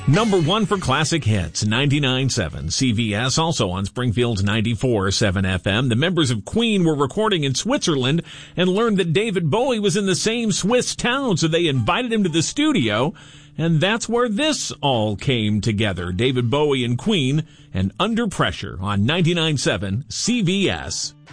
Number 1 for classic hits, 99.7 CVS, also on Springfield's 94.7 FM. The members of Queen were recording in Switzerland and learned that David Bowie was in the same Swiss town, so they invited him to the studio, and that's where this all came together. David Bowie and Queen, and Under Pressure on 99.7 CVS.